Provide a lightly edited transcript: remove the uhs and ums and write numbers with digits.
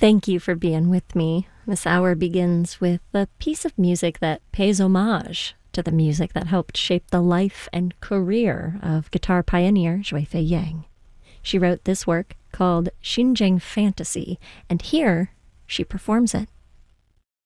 Thank you for being with me. This hour begins with a piece of music that pays homage to the music that helped shape the life and career of guitar pioneer Zhui Fei Yang. She wrote this work called Xinjiang Fantasy, and here she performs it.